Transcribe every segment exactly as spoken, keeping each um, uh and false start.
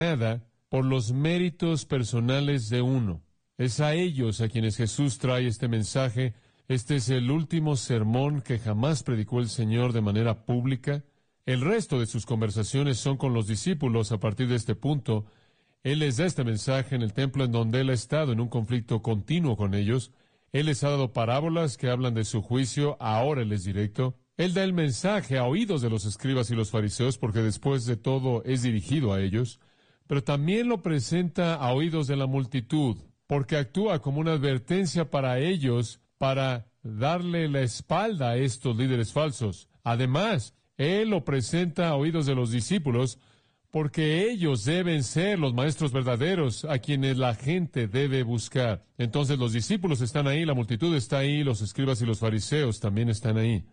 nada por los méritos personales de uno. Es a ellos a quienes Jesús trae este mensaje. Este es el último sermón que jamás predicó el Señor de manera pública. El resto de sus conversaciones son con los discípulos a partir de este punto. Él les da este mensaje en el templo en donde Él ha estado en un conflicto continuo con ellos. Él les ha dado parábolas que hablan de su juicio, ahora Él es directo. Él da el mensaje a oídos de los escribas y los fariseos, porque después de todo es dirigido a ellos, pero también lo presenta a oídos de la multitud, porque actúa como una advertencia para ellos, para darle la espalda a estos líderes falsos. Además, Él lo presenta a oídos de los discípulos, porque ellos deben ser los maestros verdaderos a quienes la gente debe buscar. Entonces los discípulos están ahí, la multitud está ahí, los escribas y los fariseos también están ahí.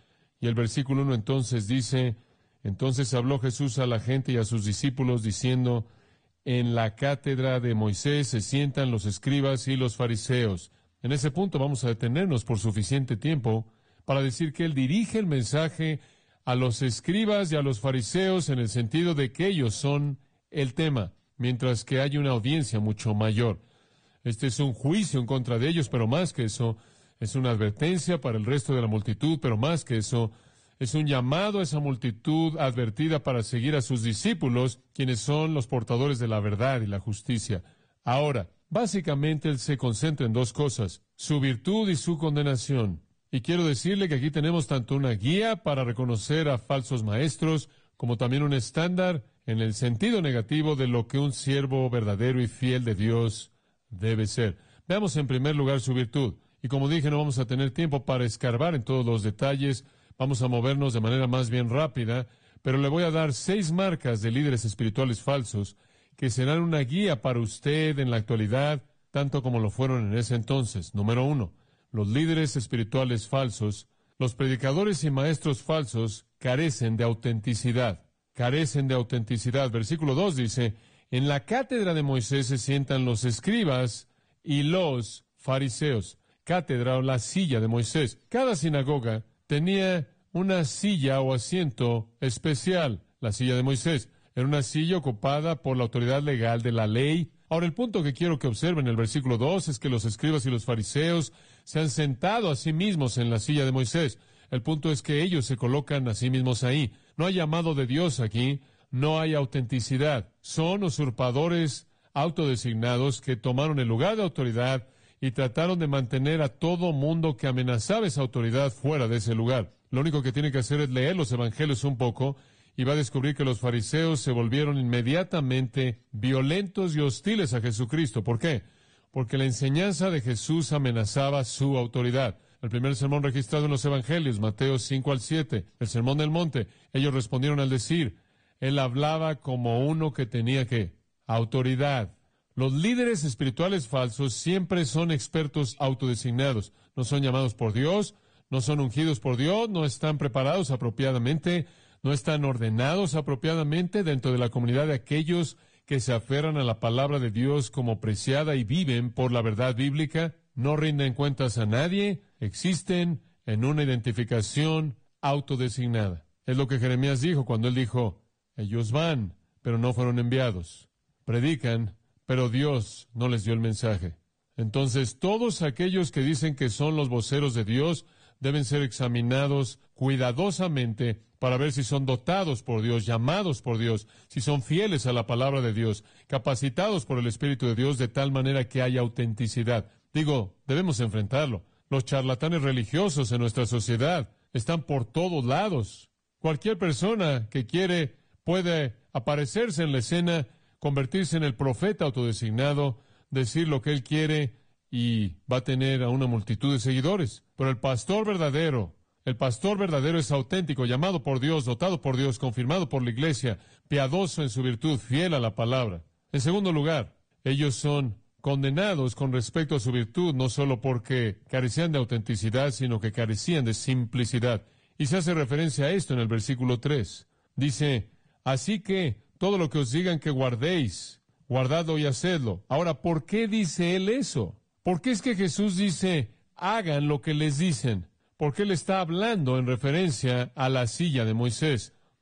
Y el versículo uno entonces dice, entonces habló Jesús a la gente y a sus discípulos diciendo, en la cátedra de Moisés se sientan los escribas y los fariseos. En ese punto vamos a detenernos por suficiente tiempo para decir que Él dirige el mensaje a los escribas y a los fariseos en el sentido de que ellos son el tema, mientras que hay una audiencia mucho mayor. Este es un juicio en contra de ellos, pero más que eso, es una advertencia para el resto de la multitud, pero más que eso, es un llamado a esa multitud advertida para seguir a sus discípulos, quienes son los portadores de la verdad y la justicia. Ahora, básicamente Él se concentra en dos cosas, su virtud y su condenación. Y quiero decirle que aquí tenemos tanto una guía para reconocer a falsos maestros, como también un estándar en el sentido negativo de lo que un siervo verdadero y fiel de Dios debe ser. Veamos en primer lugar su virtud. Y como dije, no vamos a tener tiempo para escarbar en todos los detalles, vamos a movernos de manera más bien rápida, pero le voy a dar seis marcas de líderes espirituales falsos que serán una guía para usted en la actualidad, tanto como lo fueron en ese entonces. Número uno. Los líderes espirituales falsos, los predicadores y maestros falsos carecen de autenticidad. Carecen de autenticidad. Versículo dos dice, en la cátedra de Moisés se sientan los escribas y los fariseos. Cátedra o la silla de Moisés. Cada sinagoga tenía una silla o asiento especial. La silla de Moisés era una silla ocupada por la autoridad legal de la ley. Ahora, el punto que quiero que observen en el versículo dos es que los escribas y los fariseos se han sentado a sí mismos en la silla de Moisés. El punto es que ellos se colocan a sí mismos ahí. No hay llamado de Dios aquí, no hay autenticidad. Son usurpadores autodesignados que tomaron el lugar de autoridad y trataron de mantener a todo mundo que amenazaba esa autoridad fuera de ese lugar. Lo único que tiene que hacer es leer los evangelios un poco y va a descubrir que los fariseos se volvieron inmediatamente violentos y hostiles a Jesucristo. ¿Por qué? Porque la enseñanza de Jesús amenazaba su autoridad. El primer sermón registrado en los evangelios, Mateo cinco al siete, el sermón del monte, ellos respondieron al decir, Él hablaba como uno que tenía ¿qué? Autoridad. Los líderes espirituales falsos siempre son expertos autodesignados. No son llamados por Dios, no son ungidos por Dios, no están preparados apropiadamente, no están ordenados apropiadamente dentro de la comunidad de aquellos que se aferran a la palabra de Dios como preciada y viven por la verdad bíblica, no rinden cuentas a nadie, existen en una identificación autodesignada. Es lo que Jeremías dijo cuando él dijo, ellos van, pero no fueron enviados. Predican, pero Dios no les dio el mensaje. Entonces, todos aquellos que dicen que son los voceros de Dios deben ser examinados cuidadosamente para ver si son dotados por Dios, llamados por Dios, si son fieles a la palabra de Dios, capacitados por el Espíritu de Dios de tal manera que haya autenticidad. Digo, debemos enfrentarlo. Los charlatanes religiosos en nuestra sociedad están por todos lados. Cualquier persona que quiere puede aparecerse en la escena, convertirse en el profeta autodesignado, decir lo que él quiere y va a tener a una multitud de seguidores. Pero el pastor verdadero, el pastor verdadero es auténtico, llamado por Dios, dotado por Dios, confirmado por la iglesia, piadoso en su virtud, fiel a la palabra. En segundo lugar, ellos son condenados con respecto a su virtud, no solo porque carecían de autenticidad, sino que carecían de simplicidad. Y se hace referencia a esto en el versículo tres. Dice, así que todo lo que os digan que guardéis, guardadlo y hacedlo. Ahora, ¿por qué dice él eso? ¿Por qué es que Jesús dice, hagan lo que les dicen? Porque él está hablando en referencia a la silla de Moisés.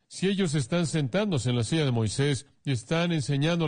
Si ellos están sentándose en la silla de Moisés y están enseñando